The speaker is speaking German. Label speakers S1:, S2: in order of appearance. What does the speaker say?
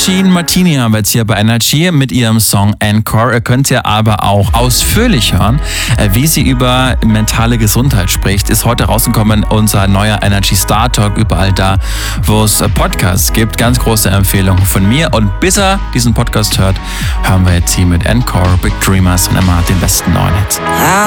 S1: Sheen Martini haben wir jetzt hier bei Energy mit ihrem Song Encore. Ihr könnt ja aber auch ausführlich hören, wie sie über mentale Gesundheit spricht. Ist heute rausgekommen unser neuer Energy Star Talk, überall da, wo es Podcasts gibt. Ganz große Empfehlung von mir. Und bis er diesen Podcast hört, hören wir jetzt hier mit Encore, Big Dreamers und immer den besten neuen Hits.